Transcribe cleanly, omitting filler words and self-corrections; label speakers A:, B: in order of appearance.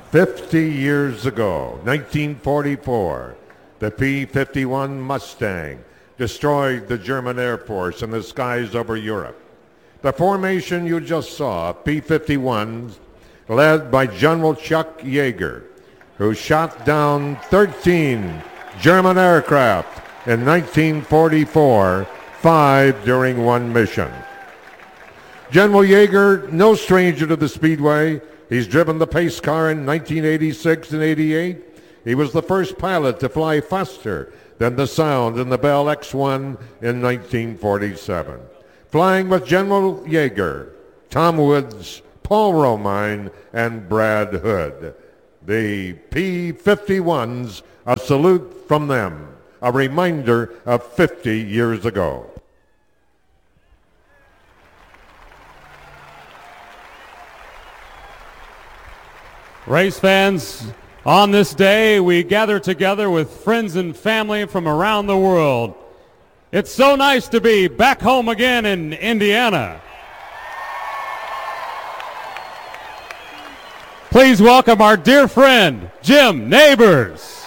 A: 50 years ago, 1944, the P-51 Mustang destroyed the German Air Force in the skies over Europe. The formation you just saw, P-51s, led by General Chuck Yeager, who shot down 13 German aircraft in 1944, 5 during one mission. General Yeager, no stranger to the Speedway. He's driven the pace car in 1986 and 88. He was the first pilot to fly faster than the sound in the Bell X-1 in 1947. Flying with General Yeager, Tom Woods, Paul Romine, and Brad Hood. The P-51s, a salute from them, a reminder of 50 years ago.
B: Race fans, on this day we gather together with friends and family from around the world. It's so nice to be back home again in Indiana. Please welcome our dear friend, Jim Neighbors.